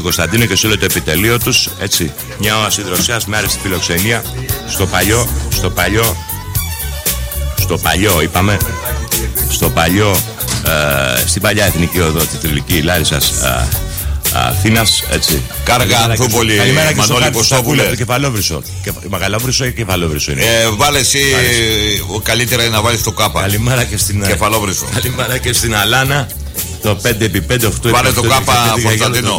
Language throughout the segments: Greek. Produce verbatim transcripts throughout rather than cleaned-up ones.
Κωνσταντίνο και σε όλο το επιτελείο τους, έτσι, μια όαση δροσιάς με άριστη φιλοξενία στο παλιό, στο παλιό, στο παλιό είπαμε, στο παλιό, ε, στην παλιά εθνική οδό, τη Τριλική Λάρισσας ε, Αθήνας, έτσι. Κάργα Ανθούπολη, Μανώλη Κωστόπουλε. Το Κεφαλόβρυσο. Μεγαλόβρυσο ή Κεφαλόβρυσο είναι? Ε, βάλε εσύ, καλύτερα είναι να βάλεις το κάπα. Καλημέρα και στην Κεφαλόβρυσο. Καλημέρα και στην Αλάνα. Το πέντε επί πέντε οκτώ. Βάλε το κάπα, Κωνσταντίνο.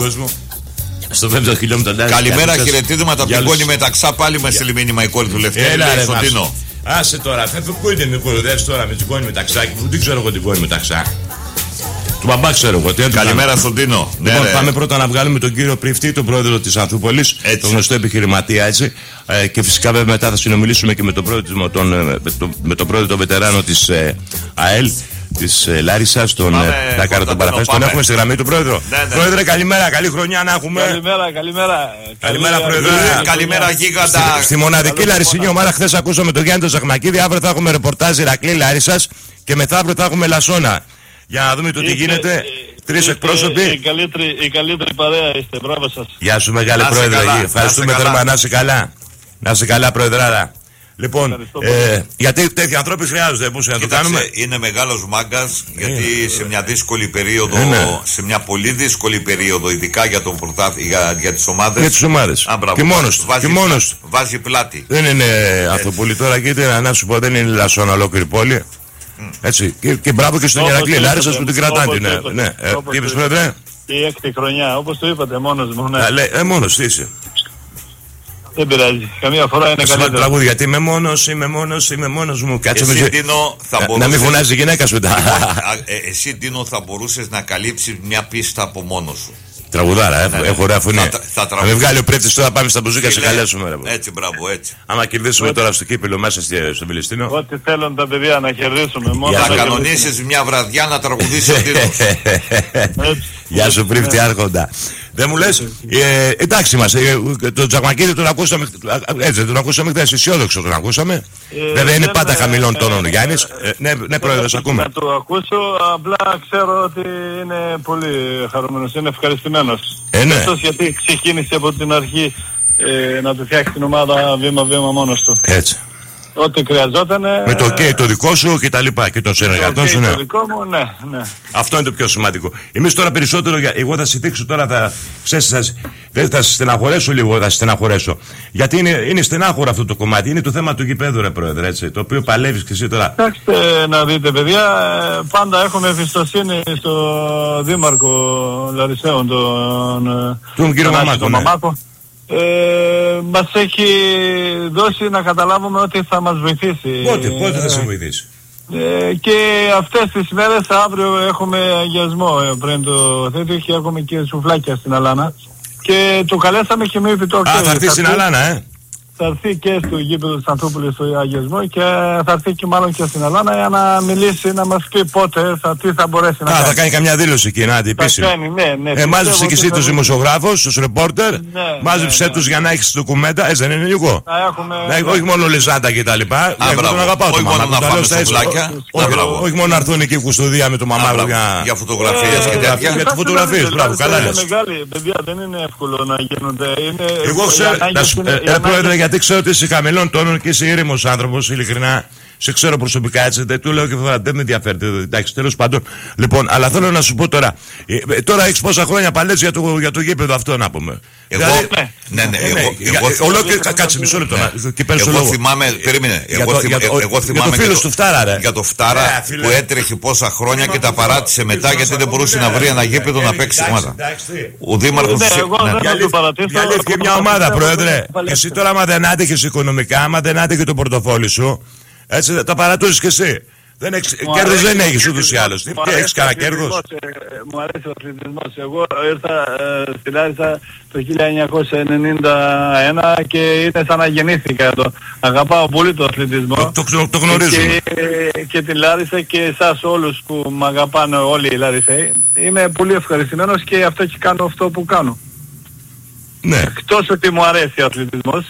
Στο πέμπτο χιλιόμετρο. Καλημέρα, χαιρετίζματα από την κόνη Μεταξά. Πάλι με στείλει μήνυμα η κόρη του Λευτέρη. Κωνσταντίνο. Άσε τώρα, φεύγει, πού είναι η κόρη τώρα με την κόνη Μεταξά? Δεν ξέρω εγώ την κόνη Μεταξά. Του μπαμπά ξέρω εγώ. Καλημέρα στον Τίνο. Λοιπόν, ναι, πάμε ναι. πρώτα να βγάλουμε τον κύριο Πριφτή, τον πρόεδρο της Ανθούπολης, τον γνωστό επιχειρηματία, έτσι. Ε, και φυσικά βέβαια μετά θα συνομιλήσουμε και με τον πρόεδρο, τον, με τον, με τον πρόεδρο, τον βετεράνο της ε, ΑΕΛ, της ε, Λάρισσας, τον Δάκαρο τον Παραφές. Τον έχουμε στη γραμμή του πρόεδρο. Ναι, ναι. Πρόεδρε, καλημέρα, καλή χρονιά να έχουμε. Καλημέρα, καλημέρα. Καλημέρα, πρόεδρε. Καλημέρα, γίγαντα. Στη, στη μοναδική λαρισινή ομάδα, χθες ακούσαμε τον Γιάννη τον Ζαχμακίδη. Αύριο θα έχουμε ρεπορτάζ Ηρακλή Λάρισσας και μεθαύριο θα έχουμε Λασσόνα. Για να δούμε το τι γίνεται. Τρεις εκπρόσωποι. Η καλύτερη, η καλύτερη παρέα είστε, μπράβο σας. Γεια σου μεγάλε πρόεδρε. Ευχαριστούμε θερμά, να είσαι καλά. Να είσαι καλά, προεδράρα. Λοιπόν, ε, γιατί τέτοιοι ανθρώποι χρειάζονται, πώς να το κάνουμε. Είναι μεγάλος μάγκας, γιατί ε, σε μια δύσκολη περίοδο, ε, σε μια πολύ δύσκολη περίοδο, ειδικά για, τον πρωτά, για, για τις ομάδες. Για τις ομάδες. Α, μπράβο, και μόνος βάζει, και μόνος βάζει πλάτη. Δεν είναι Ανθούπολη τώρα, κοίτα, να σου πω, δεν είναι Λασσόνα ολόκληρη πόλη. Έτσι. Και, και μπράβο και στον Ηρακλή Λάρισσας που την κρατάνε. Ναι, ναι. Ε, τι είπες, πρόεδρε? Η έκτη χρονιά, όπως το είπατε, μόνος μου. Ναι. Α, λέ, ε, μόνος, τι είσαι? Δεν πειράζει. Καμία φορά είναι καλύτερο. Τραγούδι, γιατί είμαι μόνος, είμαι μόνος, είμαι μόνος μου. Κάτσε με... Τίνο, θα να, μπορούσες... να μην φωνάζει η γυναίκα σου μετά. ε, εσύ, Τίνο, θα μπορούσες να καλύψεις μια πίστα από μόνος σου. Τραγουδάρα, ναι, έχω ωραία φωνή. Θα, θα, θα με βγάλει ο πρέφτης τώρα, πάμε στα μπουζούκια σε καλέσουμε. Έτσι, μπράβο, έτσι. Άμα κερδίσουμε Ό, τώρα στο κύπελλο μέσα στο Φιλιστίνο. Ό,τι θέλουν τα παιδιά να κερδίσουμε. Μόνο θα κανονίσεις μια βραδιά να τραγουδήσεις ο Τίνος. Γεια σου, Πρίφτη Άρχοντα. Δεν μου λες, ε, εντάξει μας, ε, τον Τζακμακίδη τον ακούσαμε, έτσι τον ακούσαμε χθες, αισιόδοξο τον ακούσαμε. Ε, Βέβαια είναι πάντα χαμηλών τόνων ο Γιάννης. Ε, ναι, ναι πρόεδρε, σας ακούμε. Να το ακούσω, απλά ξέρω ότι είναι πολύ χαρούμενος, είναι ευχαριστημένος. Ε, ναι. Αυτός γιατί ξεκίνησε από την αρχή ε, να του φτιάξει την ομάδα βήμα-βήμα μόνος του. Έτσι. Ό,τι χρειαζόταν. Με το OK το δικό σου και τα λοιπά και των συνεργατών σου, ναι. Το δικό μου, ναι, ναι. Αυτό είναι το πιο σημαντικό. Εμείς τώρα περισσότερο, εγώ θα συντήξω τώρα, θα, ξέρεις, θα, θα, θα στεναχωρέσω λίγο, θα στεναχωρέσω. Γιατί είναι, είναι στενάχωρο αυτό το κομμάτι, είναι το θέμα του γηπέδου, ρε πρόεδρε, έτσι, το οποίο παλεύεις και εσύ τώρα. Κοιτάξτε να δείτε, παιδιά, πάντα έχουμε εμπιστοσύνη στο δήμαρχο Λαρισαίων, τον, τον κύριο Μαμάκο. Ναι. Ε, μας έχει δώσει να καταλάβουμε ότι θα μας βοηθήσει. Πότε, πότε θα σε βοηθήσει? Ε, και αυτές τις μέρες αύριο έχουμε αγιασμό ε, πριν το τέτοιο και έχουμε και σουφλάκια στην Αλάνα και το καλέσαμε και με είπε το Α, θα έρθει στην Αλάνα, ε? Θα έρθει και στο γήπεδο της Ανθούπολης στο αγιασμό και θα έρθει και μάλλον και στην Ελλάδα για να μιλήσει, να μας πει πότε, θα, τι θα μπορέσει να Α, κάνει. Θα κάνει καμιά δήλωση εκεί, να αντιπίσει. Θα κάνει, ναι, ναι. Ε, μάζεψε και εσύ τους δημοσιογράφους, τους ρεπόρτερ, ναι, μάζεψε ναι, ναι. τους για να έχεις ντοκουμέντα, έτσι δεν είναι λίγο? Να έχουμε... Να, όχι μόνο λιζάντα και τα λοιπά, εγώ τον αγαπάω τον Μαμάκο. Όχι μόνο να έρθουν εκεί κουστοδία με τον Μαμάκο για φωτογραφίες και τέτοια. Για τις φωτογραφίες, μπράβο, καλά λες. Παιδιά, δεν είναι εύκολο να γίνονται. Εγώ ξέρω, πρόεδρε, γιατί ξέρω ότι είσαι χαμηλών τόνων και είσαι ήρεμος άνθρωπος, ειλικρινά. Σε ξέρω προσωπικά, έτσι, δεν του λέω και φορά, δεν με ενδιαφέρει. Εντάξει, τέλος πάντων. Λοιπόν, αλλά θέλω να σου πω τώρα. Ε, τώρα έχεις πόσα χρόνια παλές για το, για το γήπεδο αυτό, να πούμε. Εγώ, δηλαδή, ναι, ναι, εγώ, ναι, εγώ, εγώ ολόκληρο, κάτσε μισό λεπτό. Εγώ θυμάμαι, περίμενε. Εγώ θυμάμαι για το Φτάρα, ρε. Για το Φτάρα που έτρεχε πόσα χρόνια και τα παράτησε μετά γιατί δεν μπορούσε να βρει ένα γήπεδο να παίξει ομάδα. Ο Δήμαρχος. Για αλήθεια, μια ομάδα, πρόεδρε. Και εσύ τώρα, άμα δεν άντεχες οικονομικά, άμα δεν άντεχε το πορτοφόλι σου. Έτσι τα παρατούσεις και εσύ. Δεν έχεις, κέρδος δεν έχεις ούτως ή άλλως. Τι έχεις κανένα κέρδος? Μου αρέσει ο αθλητισμός. Εγώ ήρθα ε, στη Λάρισα το χίλια εννιακόσια ενενήντα ένα και είναι σαν να γεννήθηκα εδώ. Αγαπάω πολύ το αθλητισμό. Το, το, το, το γνωρίζουμε. Και, και τη Λάρισα και εσάς όλους που με αγαπάνε όλοι οι Λάρισαίοι. Είμαι πολύ ευχαριστημένος και αυτό και κάνω αυτό που κάνω. Ναι. Εκτός ότι μου αρέσει ο αθλητισμός.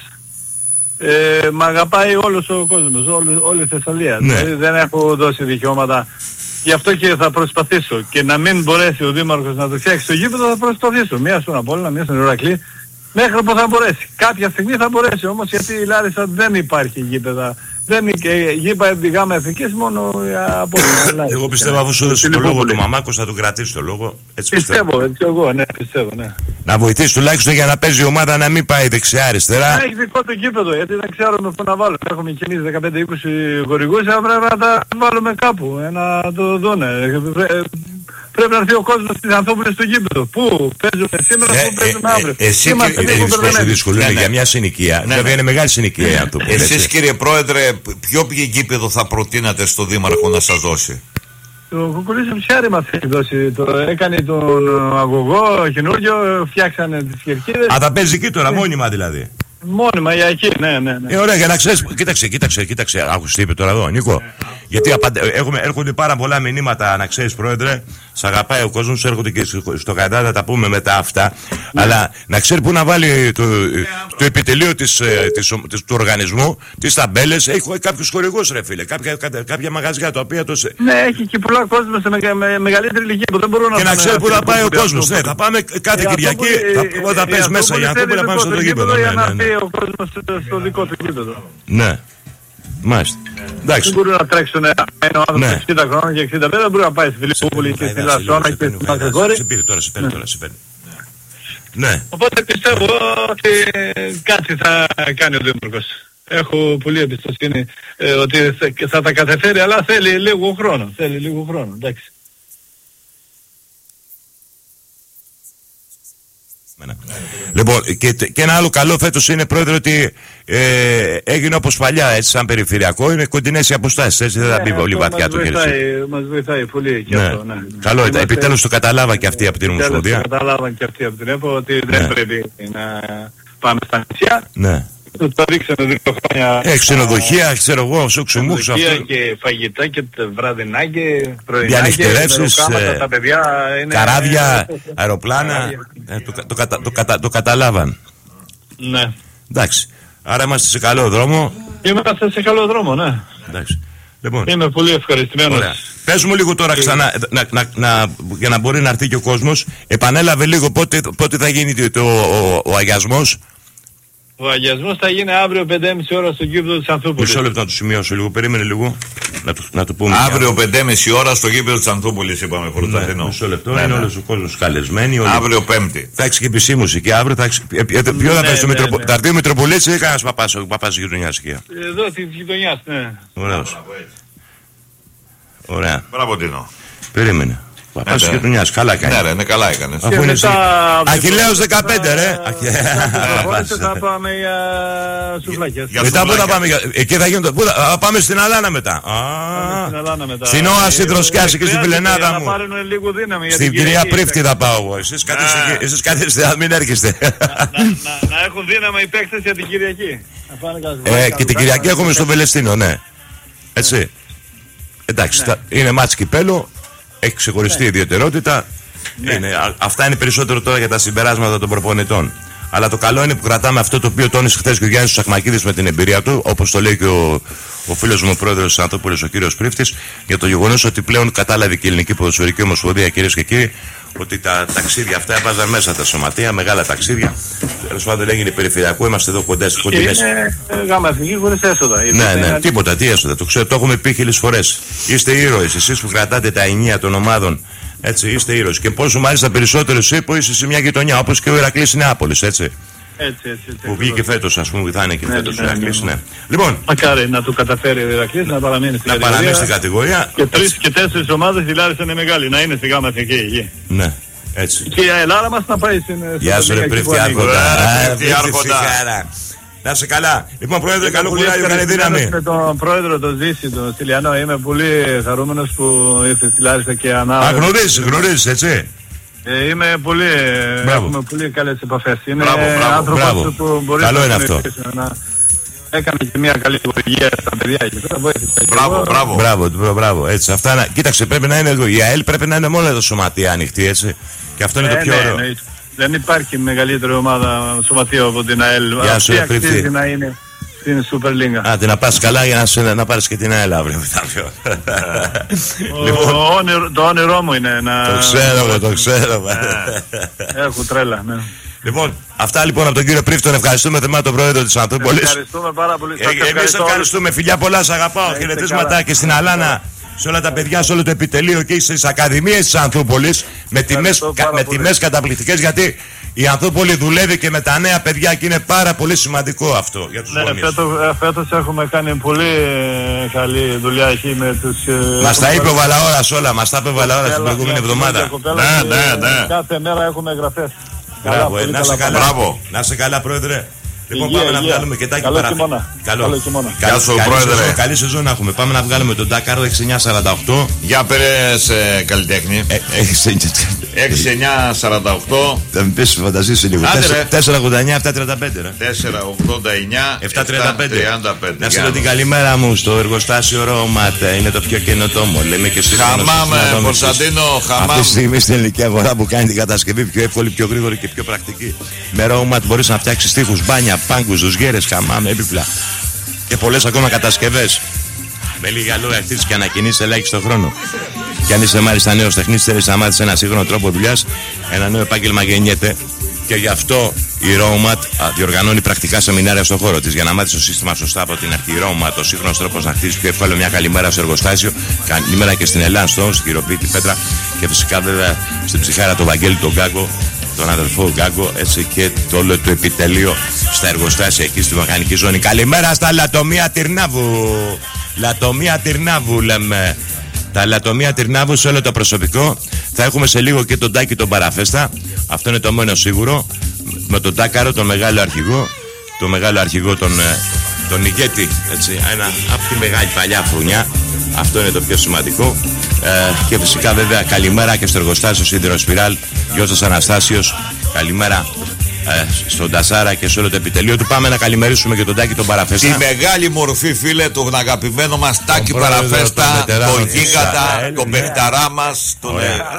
Ε, μ' αγαπάει όλος ο κόσμος, όλη, όλη η Θεσσαλία. Ναι. Δηλαδή δεν έχω δώσει δικαιώματα Γι' αυτό και θα προσπαθήσω. Και να μην μπορέσει ο Δήμαρχος να το φτιάξει στο γήπεδο, θα προσπαθήσω. Μία στον Απόλλωνα, μία στον Ηρακλή. Μέχρι που θα μπορέσει. Κάποια στιγμή θα μπορέσει όμως, γιατί η Λάρισα δεν υπάρχει γήπεδα. Δεν είναι και γήπεδα τη Γάμα Εθνικής, μόνο από εγώ πιστεύω, αφού σου έδωσε το λόγο του Μαμάκος, θα του κρατήσει το λόγο. Έτσι πιστεύω. Πιστεύω, έτσι εγώ, ναι, πιστεύω, ναι. Να βοηθήσει τουλάχιστον για να παίζει η ομάδα να μην πάει δεξιά-αριστερά. Να έχει δικό του γήπεδο, γιατί δεν ξέρουμε πού να βάλουμε. Έχουμε και εμείς δεκαπέντε είκοσι χορηγούς, θα πρέπει να τα βάλουμε κάπου, να το δούνε. Πρέπει να έρθει ο κόσμος στις Ανθόπουλες στο γήπεδο. Πού παίζουμε σήμερα, πού παίζουμε αύριο. Εσύ πόσο δύσκολο είναι για μια συνοικία. Βέβαια είναι μεγάλη συνοικία η Ανθόπουλες. Εσείς κύριε Πρόεδρε, ποιο γήπεδο θα προτείνατε στο Δήμαρχο να σας δώσει? Το Κουκουλής Ψιάρη μας έχει δώσει. Το έκανε τον αγωγό καινούργιο, φτιάξανε τις κερκίδες. Α, θα παίζει εκεί τώρα, μόνιμα δηλαδή. Μόνιμα για εκεί, ναι, ναι, ναι. Ε, ωραία, για να ξέρεις, κοίταξε, κοίταξε, κοίταξε, άκουσες τι είπε τώρα εδώ, Νίκο. Γιατί απαντε, έχουμε, έρχονται πάρα πολλά μηνύματα, να ξέρεις Πρόεδρε, σ' αγαπάει ο κόσμος, έρχονται και στο Καντά, θα τα πούμε μετά αυτά. Ναι. Αλλά να ξέρει πού να βάλει το, το επιτελείο της, της, της, του οργανισμού, τις ταμπέλες, έχει κάποιους χορηγούς ρε φίλε, κάποια, κάποια μαγαζιά τα οποία το... Ναι, έχει και πολλά κόσμο σε μεγα, με, μεγαλύτερη ηλικία που δεν μπορούν να... Και να ξέρει πού θα πάει ο κόσμος, ναι, θα πάμε κάθε Κυριακή, θα, θα πες μέσα για αυτό που να πάμε στο γήπεδο. Ο κόσμος στο δικό του γήπεδο. Ναι. Μάλιστα. Εντάξει. Δεν μπορούν να τρέξουν ένα άνθρωπο εξήντα χρόνων και εξήντα πέντε, δεν μπορεί να πάει στη Φιλιππούλη και στη Λασσόνα και στη Μαθηγόρη. Σε πήρε τώρα, σε παίρνει τώρα, σε παίρνει. Ναι. Οπότε πιστεύω ότι κάτι θα κάνει ο Δήμαρχος. Έχω πολύ εμπιστοσύνη ότι θα τα καταφέρει, αλλά θέλει λίγο χρόνο. Θέλει λίγο χρόνο, εντάξει. Λοιπόν, και, και ένα άλλο καλό φέτος είναι, Πρόεδρε, ότι ε, έγινε όπως παλιά, έτσι, σαν περιφερειακό, είναι κοντινές οι αποστάσεις, έτσι, δεν θα μπει πολύ βαθιά το χέρι. Μας βοηθάει πολύ και ναι. αυτό, ναι. Καλό ήταν, επιτέλους το καταλάβα και αυτοί από την Ομοσπονδία. Το καταλάβαν και αυτοί από την ΕΠΟ, ότι ναι. δεν πρέπει να πάμε στα νησιά. Ναι. Το δείξαμε δύο χρόνια. Έχει ξενοδοχεία, ξέρω εγώ, σουξουμούξ αυτό. Και φαγητά και βραδινά και πρωινά. Διανυκτερεύσεις, τα παιδιά είναι... καράβια, αεροπλάνα. Ε, το, το, το, το, το, το καταλάβαν. Ναι. Εντάξει. Άρα είμαστε σε καλό δρόμο. Είμαστε σε καλό δρόμο, ναι. Εντάξει. Λοιπόν. Είμαι πολύ ευχαριστημένος. Ωραία. Πες μου λίγο τώρα ξανά, να, να, να, για να μπορεί να έρθει και ο κόσμος. Επανέλαβε λίγο πότε, πότε θα γίνει το, το, ο, ο αγιασμός. Ο αγιασμός θα γίνει αύριο πέντε και μισή ώρα στο γήπεδο της Ανθούπολης. Μισό λεπτό να το σημειώσω λίγο, περίμενε λίγο. Να το, να το πούμε. Αύριο πέντε και μισή ώρα στο γήπεδο της Ανθούπολης είπαμε πρωταθλητή. Ναι, μισό λεπτό, ναι, είναι ναι. όλος ο κόσμος καλεσμένοι. Όλοι... Αύριο Πέμπτη. Θα έχει και επισή μουσική αύριο. Θα έχεις... Ποιο θα πάει στο Μητροπολίτη. Θα έρθει ο Μητροπολίτης ή κανένας παπάς, ο παπάς της γειτονιάς εκεί. Εδώ της γειτονιάς, ναι. Ωραίος. Ωραία. Μπράβο Τίνο. Περίμενε. Παπάς της γειτονιάς, καλά έκανε. Ναι ρε, ναι, καλά έκανες. Αφού είναι Αχιλλέος δεκαπέντε ρε. Θα πάμε για σουβλάκια. Μετά πού θα πάμε, εκεί θα γίνονται, θα πάμε στην Αλάνα μετά. Στην Όαση Δροσκιάς και στην Πιλενάδα μου. Στην κυρία Πρίφτη θα πάω εγώ. Εσείς καθίστε, να μην έρχεστε. Να έχουν δύναμη οι παίκτες για την Κυριακή. Και την Κυριακή έχουμε στο Βελεστίνο, ναι. Έτσι. Εντάξει, είναι μάτς κυπέλλου. Έχει ξεχωριστή ιδιαιτερότητα. Ναι. Είναι, α, αυτά είναι περισσότερο τώρα για τα συμπεράσματα των προπονητών. Αλλά το καλό είναι που κρατάμε αυτό το οποίο τόνισε χθες και ο Γιάννης Σαχμακίδης με την εμπειρία του, όπως το λέει και ο, ο φίλος μου ο πρόεδρος της Ανθούπολης, ο κύριος Πρίφτης, για το γεγονός ότι πλέον κατάλαβε και η Ελληνική Ποδοσφαιρική Ομοσπονδία, κυρίες και κύριοι, ότι τα ταξίδια αυτά έβαζαν μέσα τα σωματεία, μεγάλα ταξίδια. Τέλος πάντων έγινε περιφερειακό, είμαστε εδώ κοντά στις κοντινές. Είναι γάμα εθνική χωρίς έσοδα. Ναι, ναι, τίποτα, τι έσοδα. Το ξέρω, το έχουμε πει χίλιες φορές. Είστε ήρωες, εσείς που κρατάτε τα ενία των ομάδων. Έτσι, είστε ήρωες. Και πόσο μάλιστα περισσότερο εσύ που είσαι σε μια γειτονιά, όπως και ο Ηρακλής Νεάπολης, έτσι. Έτσι, έτσι, έτσι, που βγήκε φέτος, ας πούμε, θα είναι και ναι, φέτος ο ναι, Ηρακλής, ναι, ναι. ναι. Λοιπόν, μακάρι να του καταφέρει ο Ηρακλής να παραμείνει στην να κατηγορία. παραμείνει στην κατηγορία. Και τρεις και τέσσερις ομάδες η Λάρισα είναι μεγάλη, να είναι στη γάμα εθνική εκεί. Ναι, έτσι. Και η Ελλάδα μας να πάει στην... Γεια σου ρε Πρίφτη Άρχοντα. Να είσαι καλά. Λοιπόν, Πρόεδρε, καλό κουράγιο, καλή δύναμη. Με τον Πρόεδρο, τον Ζήση, τον Στυλιανό, είμαι πολύ χαρούμενος που ήρθε στη Λάρισα και ανάβει. Α, γνωρίζεις, γνωρίζεις, έτσι. Ε, είμαι πολύ, μπράβο. Έχουμε πολύ καλές επαφές. Είναι μπράβο, μπράβο, άνθρωπος μπράβο. που μπορεί καλό να είναι αυτό. Να... Έκανε και μια καλή βοήθεια στα παιδιά και τώρα βοήθησα. Μπράβο, μπράβο. Μπράβο, μπράβο. Έτσι, αυτά να... Κοίταξε, πρέπει να είναι εδώ. Η ΑΕΛ πρέπει να είναι μόνο εδώ σωματεία ανοιχτή, έτσι. Και αυτό είναι ε, το πιο ναι, ωραίο. Ναι. Δεν υπάρχει μεγαλύτερη ομάδα σωματείο από την ΑΕΛ. Γεια σου, αξίζει να είναι στην Super League. Άντε να πας καλά για να, σε, να πάρεις και την ΑΕΛ αύριο. Λοιπόν, το όνειρό μου είναι να... Το ξέρω, το ξέρω. Έχω τρέλα, ναι. Λοιπόν, αυτά λοιπόν από τον κύριο Πρίφτον. Ευχαριστούμε θερμά τον πρόεδρο της Ανθούπολης. Ευχαριστούμε πάρα πολύ. Ε, εμείς ευχαριστούμε. Φιλιά πολλά, σ' αγαπάω. Χαιρετίσματα και στην Αλάνα, σε όλα τα παιδιά, σε όλο το επιτελείο και στις ακαδημίες της Ανθούπολης με τιμές, με τιμές καταπληκτικές, γιατί η Ανθούπολη δουλεύει και με τα νέα παιδιά και είναι πάρα πολύ σημαντικό αυτό για τους ναι, γονείς. Φέτος, φέτος έχουμε κάνει πολύ καλή δουλειά εκεί με τους... Μας τα είπε ο Βαλαώρας όλα, μας τα είπε ο Βαλαώρας την προηγούμενη εβδομάδα. Ναι, ναι, ναι. Κάθε μέρα έχουμε εγγραφές. Μπράβο, ε, να σε καλά. Μπράβο. Να σε καλά, πρόεδρε. Λοιπόν, υγεία, πάμε υγεία. να βγάλουμε και τάκι παραπάνω. Καλό. Καλό χειμώνα. Γεια σου, πρόεδρε. Σεζόν, καλή σεζόν να έχουμε. Πάμε να βγάλουμε τον Τάκαρο έξι εννιά σαράντα οκτώ. Για πέρες ε, καλλιτέχνη. έξι εννιά σαράντα οκτώ. Θα μου πεις, φανταζίσου λίγο. τέσσερα ογδόντα εννιά επτά τριάντα πέντε. τέσσερα ογδόντα εννιά επτά τριάντα πέντε. Να στείλω την καλημέρα μου στο εργοστάσιο Ρώματα. Είναι το πιο καινοτόμο. Λέμε και στο Χαμάμε, Κωνσταντίνο, χαμάμε. Αυτή τη στιγμή στην ελληνική αγορά που κάνει την κατασκευή πιο εύκολη, πιο γρήγορη και πιο πρακτική. Με Ρώματα μπορεί να φτιάξει τείχους, μπάνια, πάγκους, δοσγέρες, χαμάμε, έπιπλα και πολλές ακόμα κατασκευές. Με λίγα λόγια, χτίσεις και ανακοινήσεις ελάχιστο χρόνο. Και αν είσαι μάλιστα νέος τεχνίτης, θέλεις να μάθεις ένα σύγχρονο τρόπο δουλειάς, ένα νέο επάγγελμα γεννιέται. Και γι' αυτό η Romat διοργανώνει πρακτικά σεμινάρια στον χώρο της για να μάθεις το σύστημα σωστά από την αρχή. Η Romat, ο σύγχρονος τρόπος να χτίσεις πιο εύκολα. Μια καλημέρα στο εργοστάσιο. Καλημέρα και στην Ελλάδα, στον Σκυροποίητη Πέτρα. Και φυσικά βέβαια στην ψυχάρα του Βαγγέλη τον Γκάγκο, τον αδελφό Γκάγκο, έτσι και το όλο το επιτελείο στα εργοστάσια εκεί στη μηχανική ζώνη. Καλημέρα στα Λατομεία Τυρνάβου. Λατομεία Τυρνάβου λέμε. Τα Λατομεία Τυρνάβου σε όλο το προσωπικό. Θα έχουμε σε λίγο και τον Τάκη τον Παραφέστα. Αυτό είναι το μόνο σίγουρο. Με τον Τάκαρο, τον μεγάλο αρχηγό. Τον μεγάλο αρχηγό, τον, τον ηγέτη. Έτσι, ένα από τη μεγάλη παλιά φρουνιά. Αυτό είναι το πιο σημαντικό. Ε, και φυσικά βέβαια καλημέρα και στο εργοστάσιο Σιδηροσπιράλ Γιώργος Αναστάσιος. Καλημέρα ε, στον Τασάρα και σε όλο το επιτελείο του. Πάμε να καλημερίσουμε και τον Τάκη τον Παραφέστα. Τη μεγάλη μορφή, φίλε, τον αγαπημένο μας Τάκη Παραφέστα, τον γίγαντα, τον παιχταρά μας, τον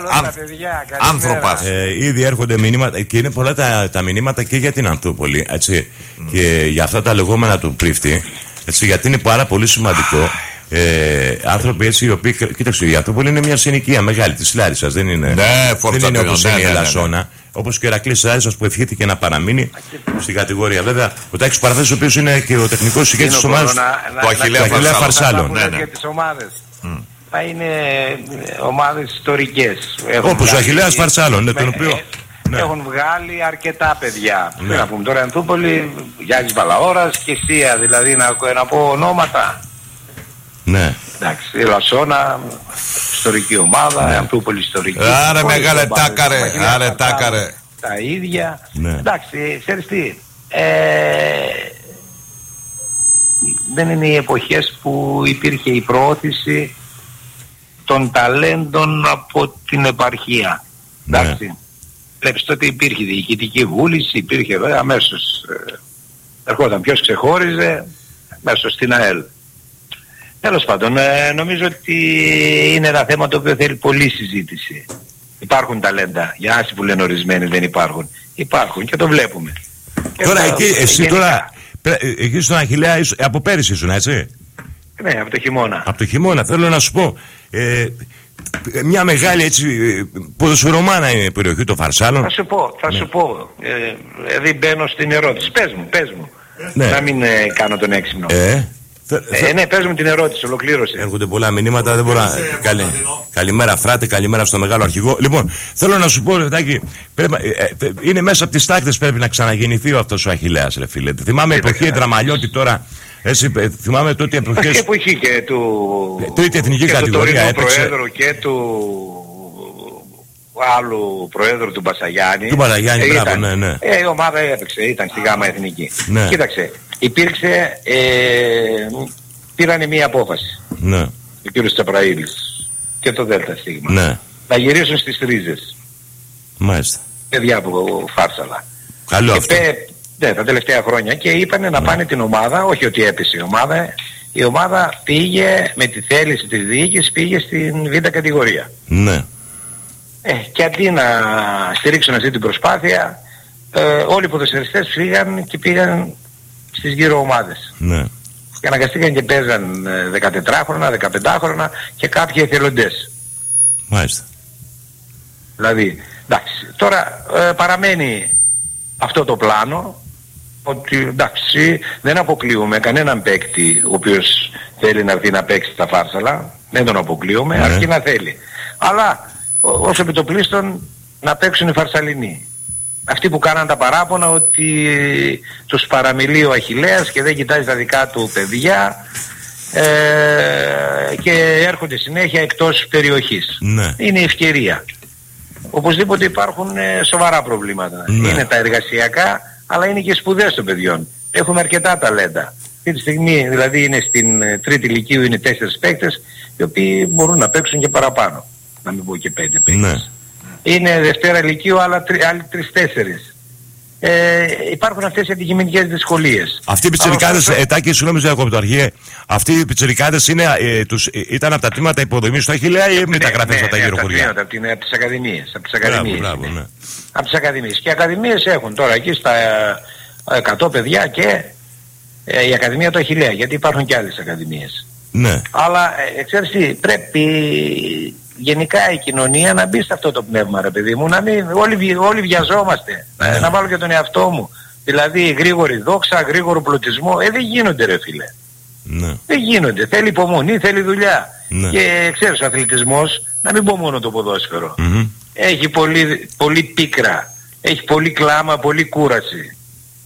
άνθρωπας. Ε, ήδη έρχονται μηνύματα και είναι πολλά τα, τα μηνύματα και για την Ανθούπολη, έτσι, mm. και για αυτά τα λεγόμενα του Πρίφτη, έτσι, γιατί είναι πάρα πολύ σημαντικό. Ε, άνθρωποι έτσι οι οποίοι. Κοίταξε, η Ανθούπολη είναι μια συνοικία μεγάλη τη Λάρισσας. Δεν είναι, ναι, δεν είναι όπως είναι η Ελασσόνα. Ναι, ναι. Όπως και ο Ηρακλής Λάρισσας που ευχήθηκε να παραμείνει στην κατηγορία. Βέβαια, ο Τάκης Παραθέσης, ο οποίος είναι και ο τεχνικός ηγέτης της ομάδας του Αχιλλέα Φαρσάλων. Ναι, ναι. Για τις ομάδες. Mm. Θα είναι ομάδες ιστορικές. Όπως ο Αχιλλέας Φαρσάλων, ναι, τον οποίο. Ναι. Έχουν βγάλει αρκετά παιδιά. Ναι. Να πούμε τώρα Ανθούπολη, Γιάννης Βαλαώρας και Σία, δηλαδή να, να πω ονόματα. Ναι. Εντάξει, η Λασσόνα, ιστορική ομάδα, ναι. Ανθούπολη ιστορική. Άρα μεγάλε Τάκαρε, άρε Τάκαρε. Τα ίδια. Ναι. Εντάξει, ξέρεις τι, ε, δεν είναι οι εποχές που υπήρχε η προώθηση των ταλέντων από την επαρχία. Ναι. Εντάξει. Βλέπεις τότε υπήρχε διοικητική βούληση, υπήρχε βέβαια αμέσως, ε, ερχόταν ποιος ξεχώριζε, αμέσως στην ΑΕΛ. Τέλος πάντων, ε, νομίζω ότι είναι ένα θέμα το οποίο θέλει πολλή συζήτηση. Υπάρχουν ταλέντα, για άσοι που λένε ορισμένοι δεν υπάρχουν. Υπάρχουν και το βλέπουμε. Τώρα και εκεί, εσύ γενικά. Τώρα, εκεί στον Αχιλλέα, από πέρυσι ήσουν, έτσι? Ναι, από το χειμώνα. Από το χειμώνα, θέλω να σου πω, ε, μια μεγάλη έτσι ποδοσφαιρομάνα είναι η περιοχή των Φαρσάλων. Θα σου πω, θα ναι. σου πω, ε, δηλαδή μπαίνω στην ερώτηση, πες μου, πες μου, ναι. να μην ε, κάνω τον έξυπνο. Ε. Ε, ναι, παίζουμε την ερώτηση, ολοκλήρωσε. Έρχονται πολλά μηνύματα, δεν μπορώ να. Καλη... Καλημέρα, φράτε, καλημέρα στο μεγάλο αρχηγό. Λοιπόν, θέλω να σου πω, Ρετάκη, πρέπει... ε, ε, είναι μέσα από τις τάχτες πρέπει να ξαναγεννηθεί αυτός ο Αχιλλέας, ρε φίλε. Θυμάμαι εποχή Δραμαλιώτη τώρα. Έτσι, θυμάμαι τότε εποχές. Και εποχή και του. Τρίτη εθνική κατηγορία έπαιξε. Του Προέδρου και του άλλου Προέδρου του Μπασαγιάννη. Του Μπασαγιάννη, μπράβο, ήταν, ναι, ναι. Ε, η ομάδα έπαιξε, ήταν στη Γάμα Εθνική. Ναι. Κοίταξε. Υπήρξε, ε, πήρανε μία απόφαση. Ναι. Ο κύριος Τσαπραήλης και το Δέλτα Σίγμα. Ναι. Να γυρίσουν στις ρίζες. Μάλιστα. Παιδιά από Φάρσαλα. Καλό και αυτό. Πέ, ναι, τα τελευταία χρόνια και είπανε να ναι. πάνε την ομάδα, όχι ότι έπεσε η ομάδα, η ομάδα πήγε με τη θέληση της διοίκησης, πήγε στην β' κατηγορία. Ναι. Ε, και αντί να στηρίξουν αυτή την προσπάθεια, ε, όλοι οι ποδοσφαιριστές φύγαν και πήγαν στις γύρω ομάδες. Ναι. Και αναγκαστήκαν και παίζαν δεκατετράχρονα, δεκαπεντάχρονα και κάποιοι εθελοντές. Μάλιστα. Δηλαδή, εντάξει, τώρα ε, παραμένει αυτό το πλάνο, ότι εντάξει, δεν αποκλείουμε κανέναν παίκτη ο οποίος θέλει να έρθει να παίξει στα Φάρσαλα, δεν τον αποκλείουμε, ναι. αρκεί να θέλει. Αλλά ως επιτοπλίστων να παίξουν οι Φαρσαλινοί. Αυτοί που κάναν τα παράπονα ότι τους παραμιλεί ο Αχιλλέας και δεν κοιτάζει τα δικά του παιδιά ε, και έρχονται συνέχεια εκτός περιοχής. Ναι. Είναι η ευκαιρία. Οπωσδήποτε υπάρχουν ε, σοβαρά προβλήματα. Ναι. Είναι τα εργασιακά, αλλά είναι και οι σπουδές των παιδιών. Έχουμε αρκετά ταλέντα. Αυτή τη στιγμή δηλαδή είναι στην ε, τρίτη ηλικίου, είναι τέσσερις παίκτες οι οποίοι μπορούν να παίξουν και παραπάνω. Να μην πω και πέντε παίκτες. Ναι. Είναι Δευτέρα ηλικίου, άλλα τρι, άλλοι τρεις-τέσσερις. Ε, υπάρχουν αυτές οι αντικειμενικές δυσκολίες. Αυτοί οι πιτσιρικάδες, ε, Τάκη, συγγνώμη δεν διακόπτω αρχηγέ, αυτοί οι πιτσιρικάδες είναι, ε, τους, ε, ήταν από τα τμήματα υποδομής του Αχιλλέα ή έμεινε τα γραφές από τα γύρω χωριά? Από τις ακαδημίες. Από τις ακαδημίες. Μπράβο, μπράβο, ναι. Από τις ακαδημίες. Και οι ακαδημίες έχουν τώρα εκεί στα εκατό παιδιά και ε, η Ακαδημία του Αχιλλέα, γιατί υπάρχουν και άλλες ακαδημίες. Ναι. Αλλά ε, ξέρεις τι, πρέπει γενικά η κοινωνία να μπει σε αυτό το πνεύμα, ρε παιδί μου, να μην, όλοι, όλοι βιαζόμαστε. Ναι. Να βάλω και τον εαυτό μου. Δηλαδή γρήγορη δόξα, γρήγορο πλουτισμό, ε δεν γίνονται ρε φίλε. Ναι. Δεν γίνονται. Θέλει υπομονή, θέλει δουλειά. Ναι. Και ξέρεις, ο αθλητισμός, να μην πω μόνο το ποδόσφαιρο, Mm-hmm. έχει πολύ, πολύ πίκρα, έχει πολύ κλάμα, πολύ κούραση.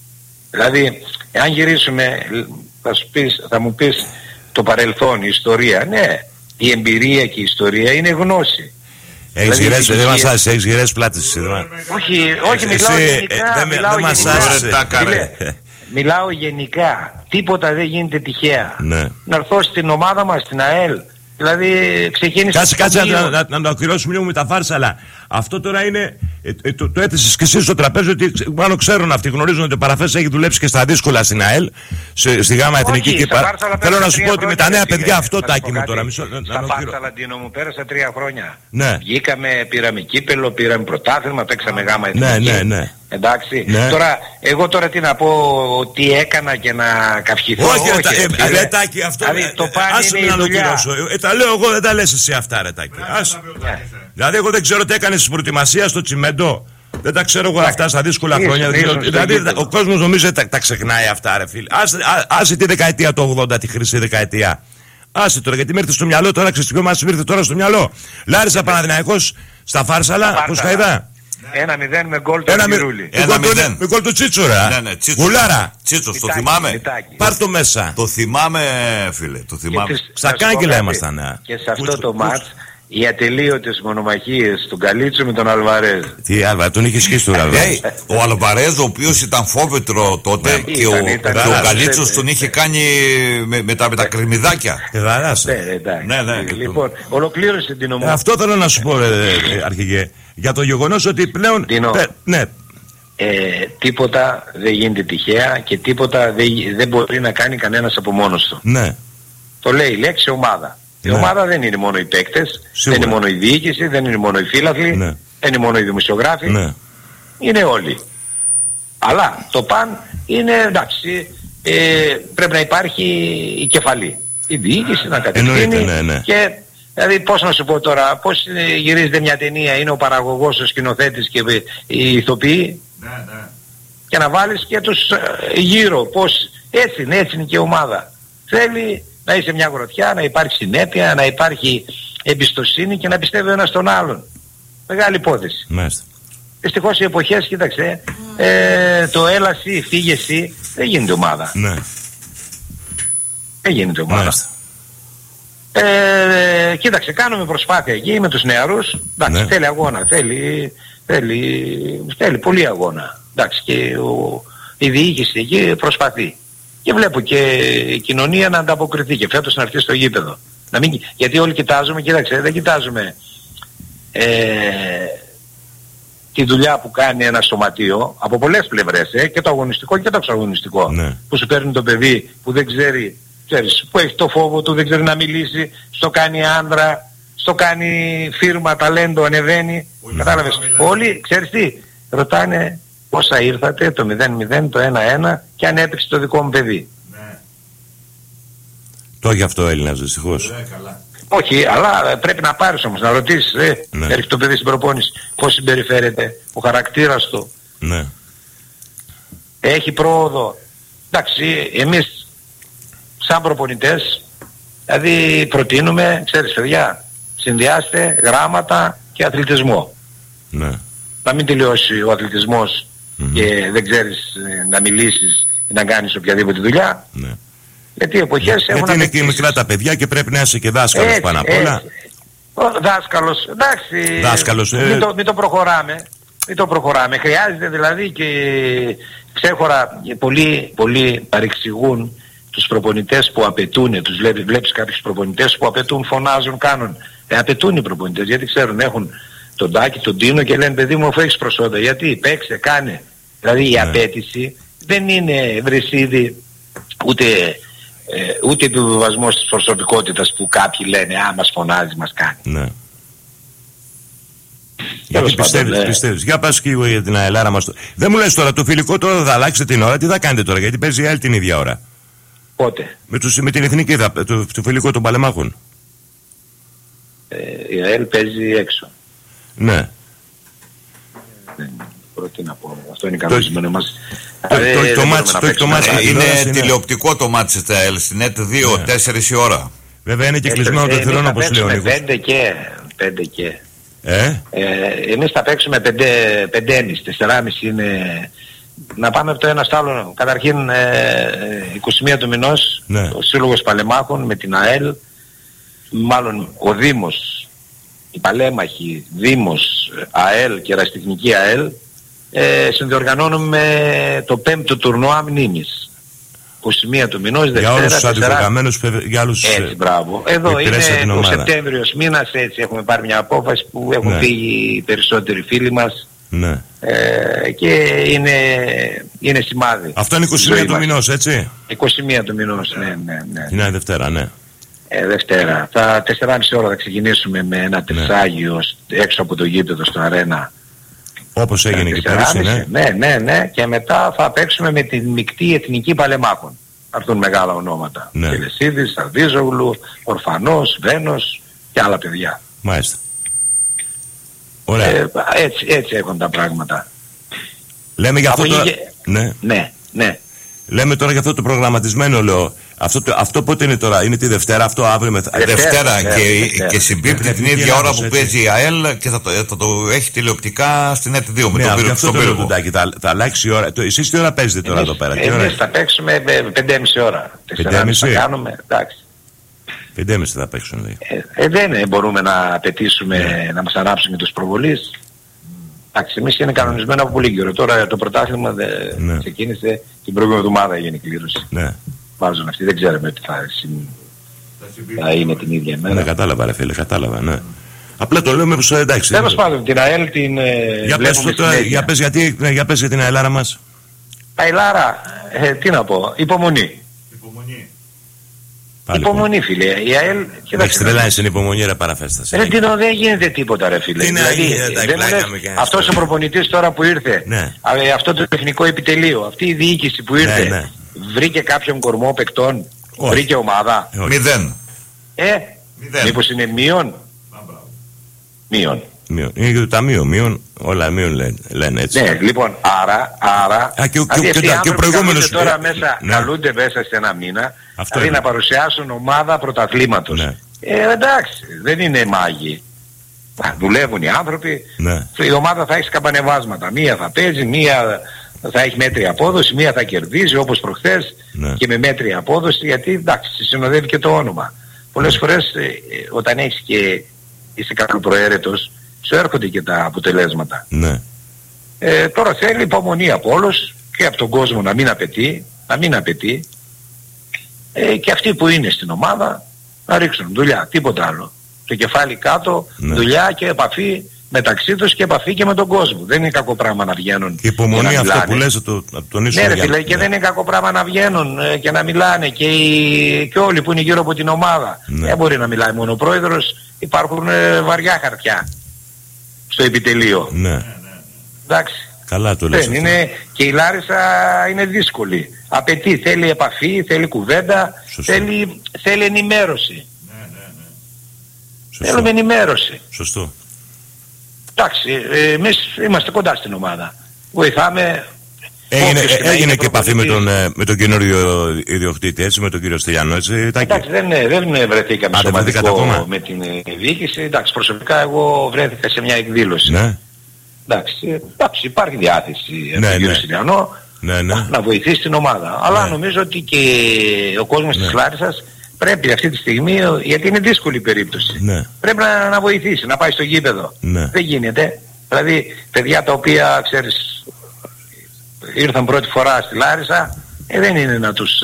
Δηλαδή, αν γυρίσουμε, θα, σου πεις, θα μου πεις το παρελθόν, η ιστορία, ναι, η εμπειρία και η ιστορία είναι γνώση. Έχεις Δηλαδή, γυρές, η δεν μας ηλικία- άσαι, έχεις γυρές πλάτες εσύ, δε. Όχι, όχι, Εσύ, μιλάω ε, γενικά. δεν με- μιλάω δεν μας γενικά. άσαι. Τα Φίλε, καρέ. μιλάω γενικά. Τίποτα δεν γίνεται τυχαία. Ναι. Να έρθω στην ομάδα μας, στην ΑΕΛ. Δηλαδή ξεκίνησε... Κάτσε, στο κάτσε να, ταμείο. να, να, να το ακυρώσουμε λίγο με τα φάρσα, αλλά αυτό τώρα είναι. Ε, ε, το, το έθεσες και εσύ στο τραπέζι ότι μάλλον ξέρουν αυτοί, γνωρίζουν ότι ο Παραφές έχει δουλέψει και στα δύσκολα στην ΑΕΛ, σε, στη ΓΑΜΑ Εθνική. Όχι, Και στα πα- Φάρσαλα θέλω να πέρασα σου τρία πω ότι με τα χρόνια, νέα ρε παιδιά φίλε. αυτό Θα σου Τάκη πω μου κάτι. τώρα. Μισό, να, Στα να Φάρσαλα, Ντίνο μου, πέρασα τρία χρόνια. Ναι. Βγήκαμε, πήραμε κύπελο, πήραμε πρωτάθλημα, παίξαμε γάμα Ναι, εθνική. ναι, ναι. Εντάξει. Ναι. Τώρα, εγώ τώρα τι να πω, τι έκανα και να καυχηθώ. Όχι, ρε, Τα- ρε ε, φίλε. ρε Τάκη, αυτό. Δηλαδή, το ε, πάνε άσε είναι με η να το δουλειά. κυρώσω. Ε, τα λέω εγώ, δεν τα λες εσύ αυτά, ρε Τάκη. Άσε. Ναι. Δηλαδή, εγώ δεν ξέρω τι έκανε στην προετοιμασία στο τσιμέντο. Δεν τα ξέρω εγώ αυτά στα δύσκολα Ήσουν, χρόνια. ήσουν στο Δηλαδή, γήπεδο. ο κόσμος νομίζω τα, τα ξεχνάει αυτά, ρε φίλε. Άσε, α, άσε τη δεκαετία του ογδόντα, τη χρυσή δεκαετία. Άσε τώρα, γιατί με ήρθε στο μυαλό τώρα, ξεστικό μας ήρθε τώρα στο μυαλό. Λάρισα Παναδημαϊκός στα Φάρσαλα, Στα πώς Φάρσαλα. χαϊδά. Ένα μηδέν με γκολ του Ένα μη- Αργυρούλη. Ένα με γκολ του- μηδέν. με γκολ του Τσίτσορα. Ναι, ναι, Τσίτσος. Γουλάρα. Τσίτσος, το Μητάκι, θυμάμαι. μητάκι. Πάρ' το μέσα. Το θυμάμαι, φίλε, το θυμάμαι. Και τις- Στα να σου πω κάγκελα κάτι. ήμασταν, ναι. Και σε αυτό Κούτσο, το κούτσο. μάτς, οι ατελείωτες μονομαχίες του Γκαλίτσου με τον Αλβαρέζ. Τι Άλβα, τον είχε σκίσει του Άλβα. Ε, ο Αλβαρέζ, ο οποίος ήταν φόβητρο τότε, Ναι, και ήταν, ο, ήταν, και ο ήταν. Καλίτσος τον είχε κάνει με, με, τα, με τα κρεμμυδάκια. Και δαράσε. Ναι, εντάξει. Ναι, ναι. Λοιπόν, ολοκλήρωσε την Ε, ομάδα. Αυτό θέλω να σου πω, ρε, ε, αρχηγέ. Για το γεγονός ότι πλέον. Δίνω. πε- ναι, Ε, τίποτα δεν γίνεται τυχαία και τίποτα δεν, δεν μπορεί να κάνει κανένας από μόνος του. ναι. Το λέει η λέξη ομάδα. Η Ναι. ομάδα δεν είναι μόνο οι παίκτες, Σίγουρα. δεν είναι μόνο η διοίκηση, δεν είναι μόνο οι φύλαθλοι, Ναι. δεν είναι μόνο οι δημοσιογράφοι, ναι. είναι όλοι. Αλλά το παν είναι εντάξει, ε, πρέπει να υπάρχει η κεφαλή. Η διοίκηση να κατευθύνει Εννοείται, ναι, ναι. και δηλαδή πώς να σου πω τώρα, πώς ε, γυρίζεται μια ταινία, είναι ο παραγωγός, ο σκηνοθέτης και ε, οι ηθοποιοί και να βάλεις και τους ε, γύρω, πώς έτσι είναι, έτσι είναι και η ομάδα. Θέλει να είσαι μια γροθιά, να υπάρχει συνέπεια, να υπάρχει εμπιστοσύνη και να πιστεύει ο ένας τον άλλον. Μεγάλη υπόθεση. Μάλιστα. Δυστυχώς οι εποχές, κοίταξε, ε, το έλα εσύ, φύγε εσύ, δεν γίνεται ομάδα. Ναι. Δεν γίνεται ομάδα. Μάλιστα. Ε, κοίταξε, κάνουμε προσπάθεια εκεί με τους νεαρούς. Εντάξει, Ναι. θέλει αγώνα, θέλει, θέλει, θέλει πολύ αγώνα. Εντάξει, και ο, η διοίκηση εκεί προσπαθεί. Και βλέπω και η κοινωνία να ανταποκριθεί και φέτος να έρθει στο γήπεδο. Να μην, γιατί όλοι κοιτάζουμε, κοίταξε, δεν κοιτάζουμε ε, τη δουλειά που κάνει ένα σωματείο από πολλές πλευρές, ε, και το αγωνιστικό και το εξαγωνιστικό. Ναι. Που σου παίρνει το παιδί που δεν ξέρει, ξέρεις, που έχει το φόβο του, δεν ξέρει να μιλήσει, στο κάνει άντρα, στο κάνει φίρμα, ταλέντο, ανεβαίνει. Κατάλαβες. Όλοι, ξέρεις τι, ρωτάνε Όσα ήρθατε, το μηδέν μηδέν, το ένα ένα και αν έπαιξε το δικό μου παιδί. Ναι. Το έχει αυτό ο Έλληνας δυστυχώς. Ναι, καλά. Όχι, αλλά πρέπει να πάρεις όμως, να ρωτήσεις, ε, Ναι. έρχεται το παιδί στην προπόνηση, πώς συμπεριφέρεται, ο χαρακτήρας του, Ναι. έχει πρόοδο. Εντάξει, εμείς σαν προπονητές, δηλαδή προτείνουμε, ξέρεις παιδιά, συνδυάστε γράμματα και αθλητισμό. Ναι. Να μην τελειώσει ο αθλητισμός Mm-hmm. και δεν ξέρεις ε, να μιλήσεις ή να κάνεις οποιαδήποτε δουλειά. Ναι. Γιατί οι εποχές έχουν Γιατί είναι και απαιτήσεις. μικρά τα παιδιά και πρέπει να είσαι και δάσκαλος Έτσι, πάνω απ' όλα. έτσι. Ο δάσκαλος, εντάξει, Δάσκαλος, ε. μην, το, μην το προχωράμε. Μην το προχωράμε. Χρειάζεται δηλαδή και ξέχωρα πολλοί, πολλοί παρεξηγούν τους προπονητές που απαιτούν, τους βλέπεις, βλέπεις κάποιους προπονητές που απαιτούν, φωνάζουν, κάνουν. Ε, απαιτούν οι προπονητές γιατί ξέρουν, έχουν τον Τάκη, τον Τίνο και λένε παιδί μου αφού έχεις προσόντα. Γιατί παίξε, κάνε. Δηλαδή η Ναι. απέτηση δεν είναι βρυσίδι ούτε, ε, ούτε επιβιβασμός της προσωπικότητας που κάποιοι λένε α μας φωνάζει, μας κάνει. Ναι. Γιατί πάντων, πιστεύεις, ναι. πιστεύεις. Για πας και για την αελάρα μας. Δεν μου λες τώρα το φιλικό τώρα θα αλλάξετε την ώρα. Τι θα κάνετε τώρα, γιατί παίζει η ΑΕΛ την ίδια ώρα. Πότε? Με, τους, με την εθνική θα, το, το φιλικό των Παλεμάχων. Ε, η ΑΕΛ παίζει έξω. Ναι. Δεν μπορώ τι να πω. Αυτό είναι κανονισμένο μας. το- Ε, το- δεν το μπορούμε μάτς- να το- παίξουμε. το μάτς- Ε, η Είναι τηλεόραση είναι- τηλεοπτικό το μάτι της ΑΕΛ στην ΕΤ δύο, Ναι. τέσσερις η ώρα. Βέβαια είναι και ε, κλεισμένο ε, το εμείς θηρόν θα όπως λέει ο παίξουμε Νίκος. πέντε και. Πέντε και. Ε, Ε, εμείς θα παίξουμε πέντε, πεντέμισι, τεσσεράμισι είναι. Να πάμε από το ένα στο άλλο. Καταρχήν ε, είκοσι μία του μηνός Ναι. ο Σύλλογος Παλεμάχων με την ΑΕΛ, μάλλον ο Δήμος, οι Παλέμαχοι, Δήμος, ΑΕΛ και Ερασιτεχνική ΑΕΛ ε, συνδιοργανώνουμε το πέμπτο τουρνουά μνήμης. είκοσι μία του μηνός, για Δευτέρα, όλους τους τεσσερά- αντιφορκαμένους, για άλλους Έτσι, μπράβο. Εδώ που είναι υπηρέσαν την ο ομάδα. Σεπτέμβριος μήνας, έτσι έχουμε πάρει μια απόφαση που έχουν Ναι. φύγει οι περισσότεροι φίλοι μας Ναι. ε, και είναι, είναι σημάδι. Αυτό είναι είκοσι Ζωή μία του μας. μηνός, έτσι. είκοσι μία του μηνός, ναι, ναι, ναι. Την άλλη Δευτέρα, ναι. Ε, Δευτέρα. Τα τεσσεράμισι ώρα θα ξεκινήσουμε με ένα τρισάγιο έξω από το γήπεδο στο αρένα. Όπως έγινε και πέρυσι, ναι. τεσσεράμισι, ναι, ναι, ναι. Και μετά θα παίξουμε με την μεικτή εθνική Παλεμάχων. Θα έρθουν μεγάλα ονόματα. Ναι. Τελεσίδης, Σαρδίζογλου, Ορφανός, Βένος και άλλα παιδιά. Μάλιστα. Ωραία. Ε, έτσι, έτσι έχουν τα πράγματα. Λέμε για αυτό από τώρα... εκεί Ναι. Ναι, ναι. Λέμε τώρα για αυτό το προγραμματισμένο, λέω. Αυτό, το, αυτό πότε είναι τώρα, είναι τη Δευτέρα, αυτό αύριο μεθα... Δευτέρα, Δευτέρα Δευτέρα, και, Δευτέρα. και συμπίπτει την Εθνική ίδια ώρα Ελλάδος, που έτσι. παίζει η ΑΕΛ και θα το, θα το έχει τηλεοπτικά στην ΕΤ δύο με Ναι, τον γι' πύργο. αυτό στον το λέω πύργο. Τάκη, θα, θα αλλάξει η ώρα. Το, εσείς τι ώρα παίζετε τώρα Εμείς, εδώ πέρα, τι ώρα εμείς είναι? θα παίξουμε πεντέμισι ώρα. πεντέμισι? Θα κάνουμε, εντάξει. Πεντέμισι θα παίξουν, λέει. Ε, ε, δεν ε, μπορούμε να απαιτήσουμε να μας ανάψουν τους προβολείς. Εντάξει, εμείς είναι κανονισμένο από πολύ καιρό. Τώρα το πρωτάθλημα δε, Ναι. ξεκίνησε την προηγούμενη εβδομάδα έγινε η κλήρωση. Ναι. Βάζουν αυτοί, δεν ξέρουμε ότι θα, συν- θα είναι την ίδια Ναι, μέρα. κατάλαβα, ρε φίλε, κατάλαβα, ναι. Απλά το λέμε πως εντάξει. Τέλος πάντων, την ΑΕΛ την ε, Για πες, βλέπουμε το, τώρα, συνέχεια. για πες, γιατί, ναι, για πες για την αελάρα μας. Αιλάρα, ε, τι να πω, υπομονή. Πάλι Υπομονή φίλε, η ΑΕΛ... Έχεις κοίταξε, τρελάνει στην υπομονή, ρε παραφέσταση. Ρε Τίνο, δεν γίνεται τίποτα ρε φίλε. Τι να Δηλαδή, γίνει, τα δεν μου κλάκια λες, μου και αυτός αυτό. ο προπονητής τώρα που ήρθε, Ναι. α, ε, αυτό το τεχνικό επιτελείο, αυτή η διοίκηση που ήρθε, Ναι, ναι. βρήκε κάποιον κορμό παικτών, Όχι. βρήκε ομάδα. Όχι. Μηδέν. Ε, Μηδέν. μήπως είναι μείον. Μείον. Μείον. Είναι και το ταμείο, μείον, όλα μείον λένε, λένε έτσι. Ναι, λοιπόν, άρα, άρα, Α, και ο- δηλαδή και ο- αυτοί και οι ο- και ο άνθρωποι προηγούμενος- καλούνται τώρα ε, μέσα, ναι. καλούνται μέσα σε ένα μήνα, Αυτό δηλαδή είναι. να παρουσιάσουν ομάδα πρωταθλήματος. Ναι. Ε, εντάξει, δεν είναι μάγοι. Α, δουλεύουν οι άνθρωποι, Ναι. η ομάδα θα έχει σκαμπανεβάσματα. Μία θα παίζει, μία θα έχει μέτρια απόδοση, μία θα κερδίζει όπως προχθές Ναι. και με μέτρια απόδοση, γιατί εντάξει, συνοδεύει και το όνομα. Πολλές φορές ε, ε, όταν έχεις και είσαι καλοπροαίρετος, σου έρχονται και τα αποτελέσματα. Ναι. Ε, τώρα θέλει υπομονή από όλους και από τον κόσμο να μην απαιτεί, να μην απαιτεί ε, και αυτοί που είναι στην ομάδα να ρίξουν δουλειά, τίποτα άλλο. Το κεφάλι κάτω, Ναι. δουλειά και επαφή μεταξύ τους και επαφή και με τον κόσμο. Δεν είναι κακό πράγμα να βγαίνουν Και υπομονή και να αυτό μιλάνε. που λες, το, να το τονίσουμε. Ναι ρε για- φίλε, και ναι. δεν είναι κακό πράγμα να βγαίνουν ε, και να μιλάνε και, οι, και όλοι που είναι γύρω από την ομάδα. Ναι. Δεν μπορεί να μιλάει μόνο ο πρόεδρος, υπάρχουν ε, βαριά χαρτιά στο επιτελείο. Ναι. Εντάξει, Καλά το λες. Δεν είναι, και η Λάρισα είναι δύσκολη. Απαιτεί, θέλει επαφή, θέλει κουβέντα, θέλει, θέλει ενημέρωση. Ναι, ναι, ναι. Σωστό. Θέλουμε ενημέρωση. Σωστό. Εντάξει, ε, εμείς είμαστε κοντά στην ομάδα. Βοηθάμε. Έγινε, Όποιος έγινε είναι και επαφή με προπονητής. τον, με τον καινούριο ιδιοκτήτη, έτσι, με τον κύριο Στυλιανό, έτσι. Εντάξει, δεν, δεν βρεθήκαμε Άντε, σωματικό με την ε, διοίκηση. Εντάξει, προσωπικά εγώ βρέθηκα σε μια εκδήλωση. Ναι. Εντάξει, εντάξει, υπάρχει διάθεση από Ναι, τον κύριο ναι. Στυλιανό Ναι, ναι. να βοηθήσει την ομάδα. Αλλά Ναι. νομίζω ότι και ο κόσμος Ναι. της Λάρισσας πρέπει αυτή τη στιγμή, γιατί είναι δύσκολη η περίπτωση, Ναι. πρέπει να, να βοηθήσει, να πάει στο γήπεδο. Ναι. Δεν γίνεται. Δηλαδή, παιδιά τα οποία, ξέρεις, ήρθαν πρώτη φορά στη Λάρισα, ε, δεν είναι να τους,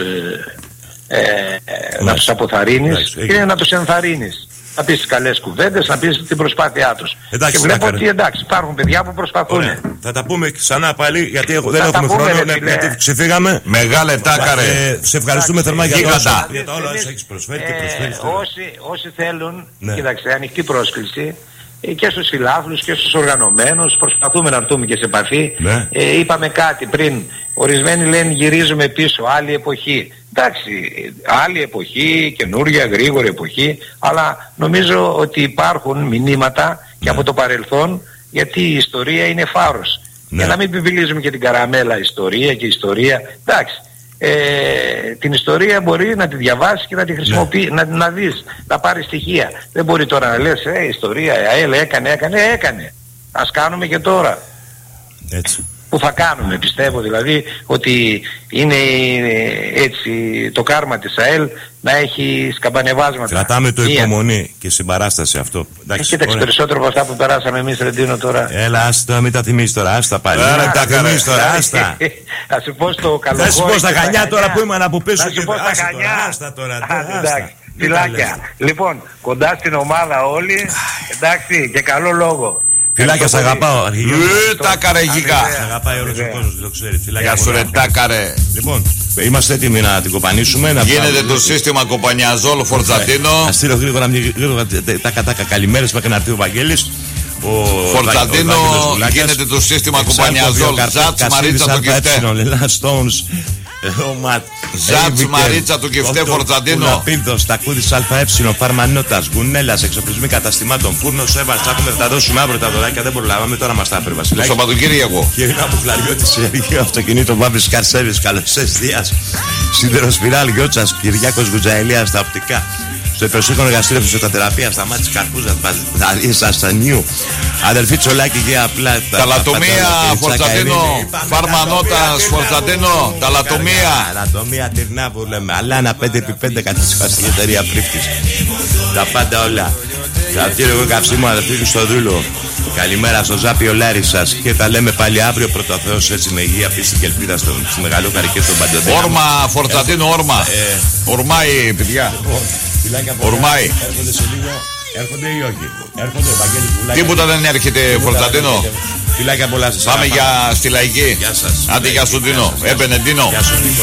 ε, ε, να τους αποθαρρύνεις, Εντάξει, έχει. είναι να τους ενθαρρύνεις. Να πεις καλές κουβέντες, να πεις την προσπάθειά τους. Εντάξει, και βλέπω Τάκαρε. ότι εντάξει, υπάρχουν παιδιά που προσπαθούν. Ωραία. Θα τα πούμε ξανά πάλι, γιατί έχω- δεν Θα τα έχουμε πούμε, χρόνο, ρε ναι, φίλε. γιατί ξεφύγαμε. Μεγάλε Τάκαρε. Ε, σε ευχαριστούμε Εντάξει, θερμά για το γίγαντα. όσα- για τα όλα όσα έχεις προσφέρει και Ε, προσφέρεις τώρα. όσοι, όσοι θέλουν, Ναι. κοίταξε, ανοιχτή πρόσκληση ε, και στους φιλάθλους και στους οργανωμένους, προσπαθούμε να έρθουμε και σε επαφή. Ναι. Ε, είπαμε κάτι πριν, ορισμένοι λένε γυρίζουμε πίσω, άλλη εποχή. Εντάξει, άλλη εποχή, καινούρια, γρήγορη εποχή, αλλά νομίζω ότι υπάρχουν μηνύματα και Ναι. από το παρελθόν, γιατί η ιστορία είναι φάρος. Ναι. Για να μην επιβιλίζουμε και την καραμέλα ιστορία και ιστορία. Εντάξει, ε, την ιστορία μπορεί να τη διαβάσει και να τη χρησιμοποιεί, να, να δεις, να πάρει στοιχεία. Δεν μπορεί τώρα να λες, ε, ιστορία, ε, ΑΕΛ έκανε, έκανε, ε, έκανε. Ας κάνουμε και τώρα. Έτσι. Που θα κάνουμε, πιστεύω δηλαδή ότι είναι ε, έτσι το κάρμα της ΑΕΛ να έχει σκαμπανεβάσματα. Κρατάμε το Μία. υπομονή και συμπαράσταση αυτό. Ε, Εντάξει, κοίταξε, ωραία. περισσότερο από αυτά που περάσαμε εμείς, Ρεντίνο, τώρα. Έλα, άστα, μην τα θυμίσεις τώρα, άστα πάλι. Άρα, Μην τα Τάκαρε. θυμίσεις τώρα, άστα. Θα σου πω στο καλό. Θα σου πω στα Χανιά τώρα που ήμουν από πίσω Θα και σου πω στα άστα τώρα, Χανιά. άστα τώρα, Άντε, τώρα, άστα. εντάξει. Μην τα λες. Φιλάκια. Λοιπόν, κοντά στην ομάδα όλοι. Εντάξει, και καλό λόγο. Φιλάκια, σ' αγαπάω. αρχηγέ μου. Ε, Τάκαρε γίγα. Σ' αγαπάει όλος ο κόσμος, το ξέρει. Φιλάκια Γεια σου πολλά. ρε Τάκαρε. Λοιπόν, είμαστε έτοιμοι να την κοπανίσουμε. Να Γίνεται πάμε- το σύστημα κοπανιαζόλ Φορτζαντίνο. Να στείλω γρήγορα, γρήγορα τα κατάκα καλημέρες μέχρι να έρθει ο Βαγγέλης. Ο Φορτζαντίνο, ο Βάγγελος Βουλάκιας. γίνεται το σύστημα Εξάρτητο κοπανιαζόλ. Καρπ- Ζάτς Κασίδης, Μαρίτσα το ΑΕ, Κιφτέ. Λελά Stones, ο Ματ, Ζάτς Έιβικερ, Μαρίτσα του Κιφτέ, Κόφτο, Φορτζαντίνο. Κουλαπίνθος, Τακούδης ΑΕ, Φαρμανότας, Γκουνέλας, εξοπλισμοί καταστημάτων, Πούρνος, Εύας. Τα έχουμε, θα τα δώσουμε αύριο τα δωράκια, δεν προλάβαμε, τώρα μας τα έφερε Το Βασιλάκη. Σαββατοκύριακο. Γερικά από Φλαριώτη, Σεργείο, Αυτοκινήτων, Βάμπης, Καρσέβης, Καλωσές, Δίας, Σιδεροσπιράλ, Γιώτσας, Κυριάκος Γκουτζαηλίας, στα οπτικά. Στο υπερσύγχρονο εργαστήριο φυσιοθεραπεία, στα μάτια Καρπούζα, Δαρίες Αστανίου, αδελφή Τσολάκη, Γεια Πλάτα. Ταλατομία, Φορτζαντίνο. Φαρμανότας, Φορτζαντίνο. Ταλατομία. Ταλατομία Τυρνάβου, λέμε. Αλάνα πέντε επί πέντε κατασκευαστική εταιρεία Πρίφτης. Τα πάντα όλα. Καυτήριο εγώ καυσίμου, αδελφή Χριστοδούλου. Καλημέρα στο Ζάπιο Λάρισσας και τα λέμε πάλι αύριο. Πρώτο Θεός, έτσι με υγεία, πίστη και ελπίδα στο Μεγαλόκαρη και στον Παντοδύναμο. Όρμα, Φορτζαντίνο, όρμα. Ε, Ορμάει, παιδιά. Φιλάκια πολλά. Ορμάει. Έρχονται σε λίγο. Έρχονται ή όχι. Έρχονται, Ευαγγέλης Βουλάκια. Τίποτα δεν έρχεται, Φορτζαντίνο. Φιλάκια πολλά σας. Πάμε αγαπάω. για στη λαϊκή. Γεια σας. Άντε, γεια σου Ντίνο. Έπαινε Ντίνο. Γεια σου Νίκο.